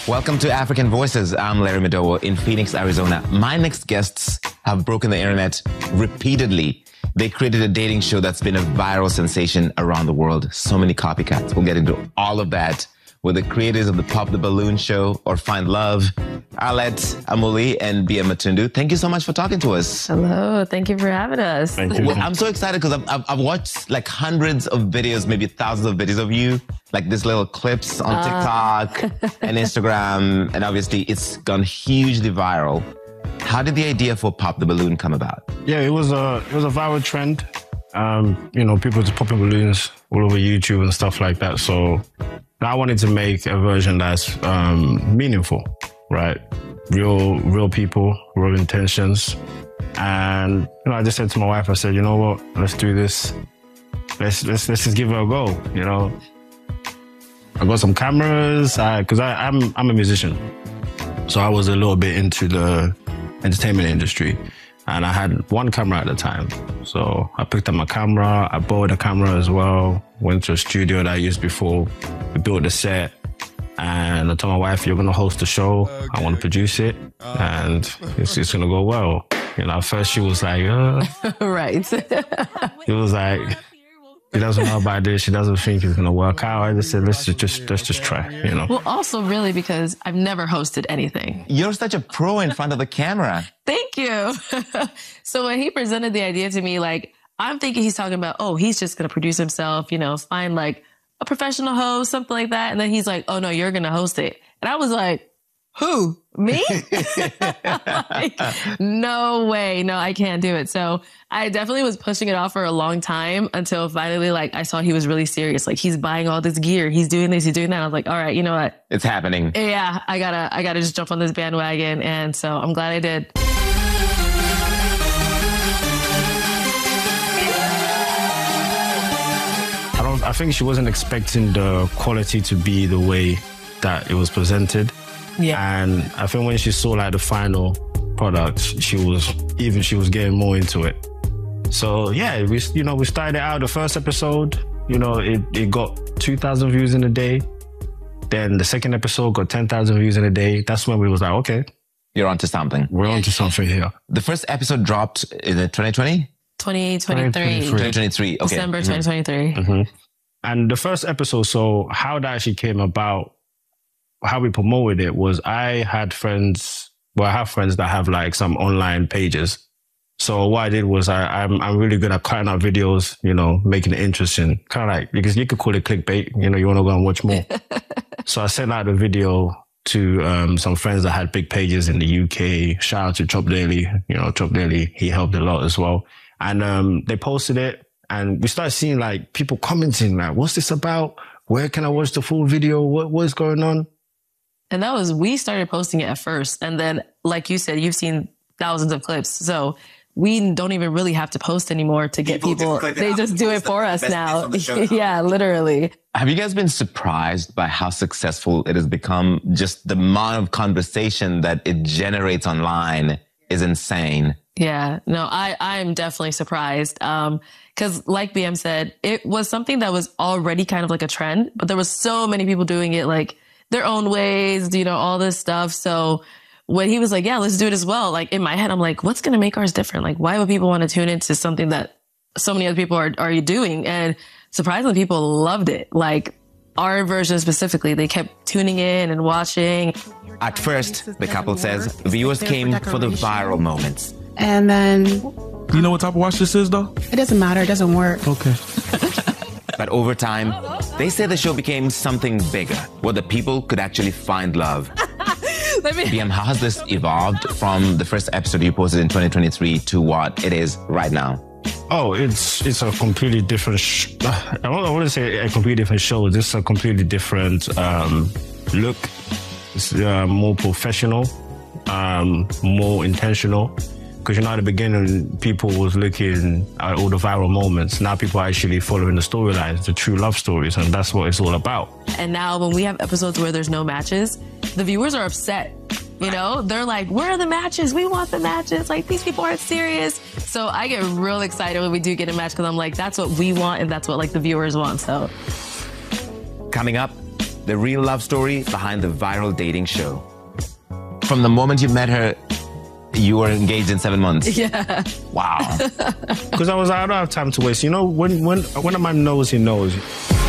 Welcome to African Voices. I'm Larry Madowo in Phoenix, Arizona. My next guests have broken the internet repeatedly. They created a dating show that's been a viral sensation around the world. So many copycats. We'll get into all of that with the creators of the Pop the Balloon show or Find Love, Arlette Amuli and Bia Matundu. Thank you so much for talking to us. Hello. Thank you for having us. Thank you. Well, I'm so excited because I've watched like hundreds of videos, maybe thousands of videos of you, like these little clips on TikTok and Instagram. And obviously it's gone hugely viral. How did the idea for Pop the Balloon come about? Yeah, it was a viral trend. People just popping balloons all over YouTube and stuff like that. So I wanted to make a version that's meaningful, right? Real people, real intentions. And I just said to my wife, I said, you know what, let's do this. Let's just give it a go. I got some cameras because I'm a musician, so I was a little bit into the entertainment industry. And I had one camera at the time. So I picked up my camera, I borrowed a camera as well, went to a studio that I used before, we built the set, and I told my wife, you're gonna host the show, I wanna produce it, and it's gonna go well. At first she was like, Right. It was like, she doesn't know about this, she doesn't think it's gonna work out. I just said, let's just try, Well, also really because I've never hosted anything. You're such a pro in front of the camera. Thank you. So when he presented the idea to me, like, I'm thinking he's talking about, he's just going to produce himself, find like a professional host, something like that. And then he's like, oh no, you're going to host it. And I was like, who? Me? Like, no way. No, I can't do it. So I definitely was pushing it off for a long time until finally, like, I saw he was really serious. Like, he's buying all this gear. He's doing this, he's doing that. I was like, all right, you know what? It's happening. Yeah, I gotta just jump on this bandwagon. And so I'm glad I did. I think she wasn't expecting the quality to be the way that it was presented. Yeah. And I think when she saw like the final product, she was getting more into it. So yeah, we started out the first episode, it got 2,000 views in a day. Then the second episode got 10,000 views in a day. That's when we was like, okay, You're onto something. we're onto something here. The first episode dropped in 2020? 2023. 2023, okay. December 2023. Mm-hmm. And the first episode, so how that actually came about, how we promoted it was I have friends that have like some online pages. So what I did was I'm really good at cutting out videos, making it interesting. Kind of like, because you could call it clickbait, you want to go and watch more. So I sent out a video to some friends that had big pages in the UK. Shout out to Chop Daily. Chop Daily, he helped a lot as well. And they posted it. And we started seeing like people commenting like, what's this about? Where can I watch the full video? What's going on? And we started posting it at first. And then, like you said, you've seen thousands of clips. So we don't even really have to post anymore to get people. They just do it for us now. Yeah, literally. Have you guys been surprised by how successful it has become? Just the amount of conversation that it generates online is insane. Yeah, no, I'm definitely surprised. Cause like BM said, it was something that was already kind of like a trend, but there was so many people doing it like their own ways, all this stuff. So when he was like, yeah, let's do it as well. Like in my head, I'm like, what's going to make ours different? Like, why would people want to tune into something that so many other people are doing? And surprisingly, people loved it. Like our version specifically, they kept tuning in and watching. At first, the couple says viewers came for the viral moments. And then... Do you know what type of watch this is, though? It doesn't matter. It doesn't work. Okay. But over time, they say the show became something bigger, where the people could actually find love. BM, how has this evolved from the first episode you posted in 2023 to what it is right now? Oh, it's a completely different... I wouldn't say a completely different show. This is a completely different look. It's more professional, more intentional. Because at the beginning, people was looking at all the viral moments. Now people are actually following the storylines, the true love stories, and that's what it's all about. And now when we have episodes where there's no matches, the viewers are upset. They're like, where are the matches? We want the matches. Like, these people aren't serious. So I get real excited when we do get a match because I'm like, that's what we want and that's what like the viewers want. So Coming up, the real love story behind the viral dating show. From the moment you met her, you were engaged in 7 months. Yeah. Wow. Because I don't have time to waste. You know, when a man knows, he knows.